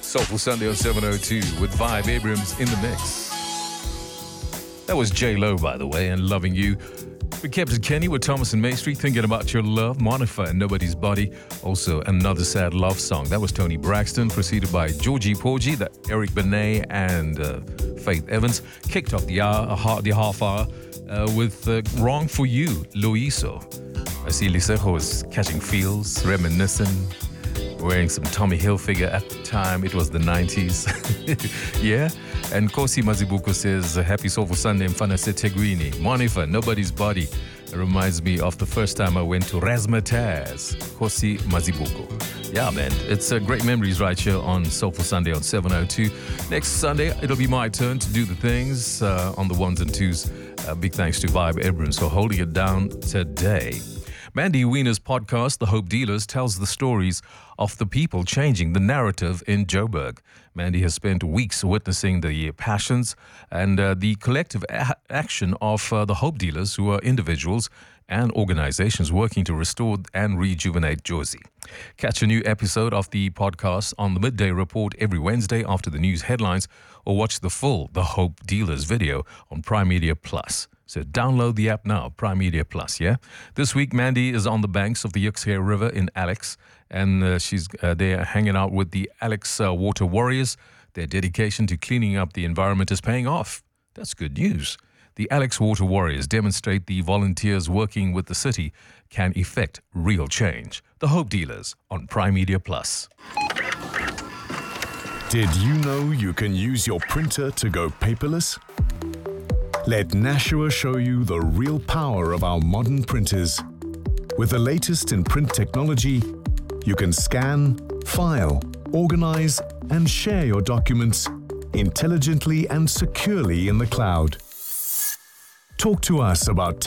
Soulful Sunday on 702 with Vibe Abrams in the mix. That was J-Lo, by the way, and Loving You. We kept it Kenny with Thomas and Maestri, Thinking About Your Love, Monifer and Nobody's Body. Also, Another Sad Love Song. That was Tony Braxton, preceded by Georgie Porgy, that Eric Benet and Faith Evans. Kicked off the half hour with Wrong For You, Luiso. I see Lisejo was catching feels, reminiscing, wearing some Tommy Hilfiger at the time. It was the 90s. Yeah. And Kosi Mazibuko says, Happy Soulful Sunday, Mfana Setegwini. Monifa, Nobody's Body. It reminds me of the first time I went to Razzmatazz. Kosi Mazibuko. Yeah, man. It's great memories right here on Soulful Sunday on 702. Next Sunday, it'll be my turn to do the things on the ones and twos. Big thanks to Vibe Abrams for holding it down today. Mandy Wiener's podcast, The Hope Dealers, tells the stories of the people changing the narrative in Joburg. Mandy has spent weeks witnessing the passions and the collective action of the Hope Dealers, who are individuals and organizations working to restore and rejuvenate Jozi. Catch a new episode of the podcast on the Midday Report every Wednesday after the news headlines, or watch the full The Hope Dealers video on Prime Media Plus. So download the app now, Prime Media Plus, yeah? This week, Mandy is on the banks of the Yuxia River in Alex, and she's there hanging out with the Alex Water Warriors. Their dedication to cleaning up the environment is paying off. That's good news. The Alex Water Warriors demonstrate the volunteers working with the city can effect real change. The Hope Dealers on Prime Media Plus. Did you know you can use your printer to go paperless? Let Nashua show you the real power of our modern printers. With the latest in print technology, you can scan, file, organize, and share your documents intelligently and securely in the cloud. Talk to us about